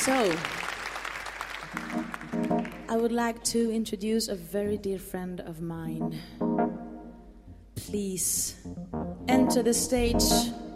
So, I would like to introduce a very dear friend of mine. Please enter the stage.